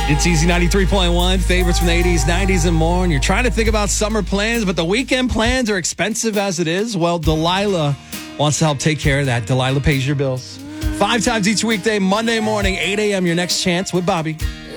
It's Easy 93.1, favorites from the 80s, 90s, and more. And you're trying to think about summer plans, but the weekend plans are expensive as it is. Well, Delilah wants to help take care of that. Delilah pays your bills. 5 times each weekday, Monday morning, 8 a.m., your next chance with Bobby.